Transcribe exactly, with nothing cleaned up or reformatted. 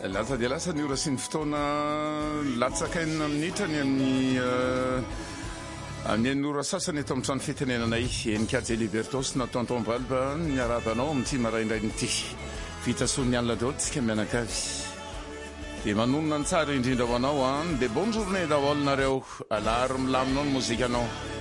lasa dia lasa ny ora sy ny fotoana latsakainina minitra ny amin'ny amin'ny enora sasany eto amin'ny trano fitenenanay enikajy Libertos na tonton Balba niarabanao amin'ity maraindray n'ity fitasoan'ny alina daholo tsika mianakavy dia manonona ny tsara indrindra ho anao a dia bonne journée daholo nareo alary milaminao ny mozikanao